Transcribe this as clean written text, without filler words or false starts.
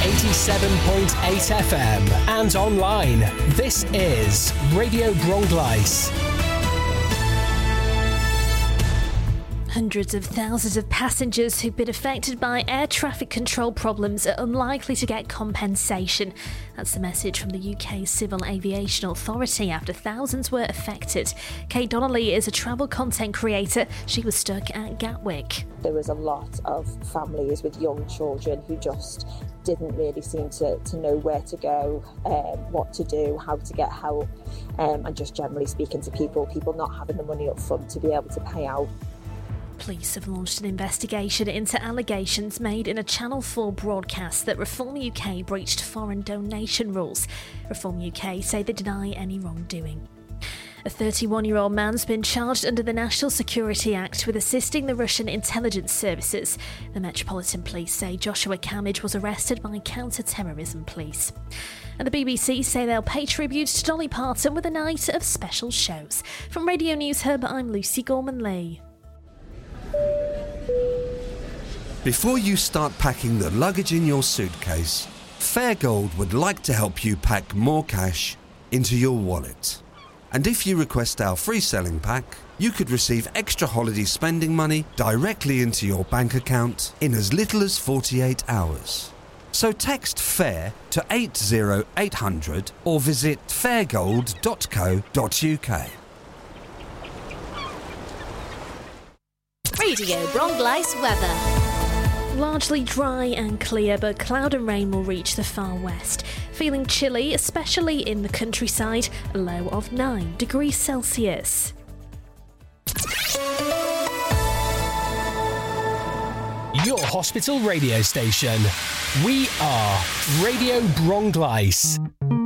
87.8 FM and online. This is Radio Bronglais. Hundreds of thousands of passengers who've been affected by air traffic control problems are unlikely to get compensation. That's the message from the UK Civil Aviation Authority after thousands were affected. Kate Donnelly is a travel content creator. She was stuck at Gatwick. There was a lot of families with young children who just didn't really seem to know where to go, what to do, how to get help, and just generally speaking to people not having the money up front to be able to pay out. Police have launched an investigation into allegations made in a Channel 4 broadcast that Reform UK breached foreign donation rules. Reform UK say they deny any wrongdoing. A 31-year-old man's been charged under the National Security Act with assisting the Russian intelligence services. The Metropolitan Police say Joshua Camage was arrested by counter-terrorism police. And the BBC say they'll pay tribute to Dolly Parton with a night of special shows. From Radio News Hub, I'm Lucy Gorman-Lee. Before you start packing the luggage in your suitcase, Fairgold would like to help you pack more cash into your wallet. And if you request our free selling pack, you could receive extra holiday spending money directly into your bank account in as little as 48 hours. So text FAIR to 80800 or visit fairgold.co.uk. Radio Bronglais weather. Largely dry and clear, but cloud and rain will reach the far west. Feeling chilly, especially in the countryside, a low of 9 degrees Celsius. Your hospital radio station. We are Radio Bronglais.